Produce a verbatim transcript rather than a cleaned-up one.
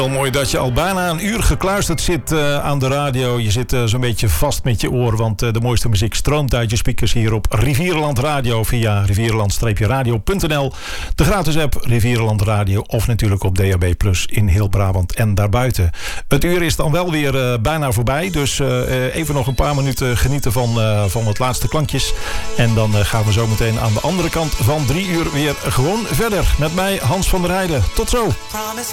Heel mooi dat je al bijna een uur gekluisterd zit uh, aan de radio. Je zit uh, zo'n beetje vast met je oor, want uh, de mooiste muziek stroomt uit je speakers hier op Rivierenland Radio via rivierenland radio punt n l, de gratis app Rivierenland Radio of natuurlijk op D A B plus in heel Brabant en daarbuiten. Het uur is dan wel weer uh, bijna voorbij, dus uh, even nog een paar minuten genieten van, uh, van het laatste klankjes. En dan uh, gaan we zo meteen aan de andere kant van drie uur weer gewoon verder. Met mij Hans van der Heijden. Tot zo! Promise